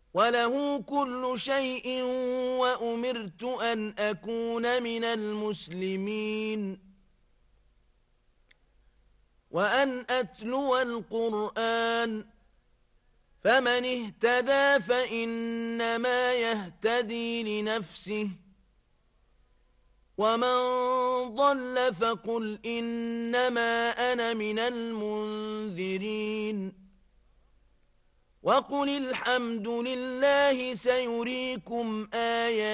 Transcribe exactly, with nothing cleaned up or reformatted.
وله كل شيء وأمرت أن أكون من المسلمين وأن أتلو القرآن فمن اهتدى فإنما يهتدي لنفسه ومن ضل فقل إنما أنا من المنذرين وقل الحمد لله سيريكم آيات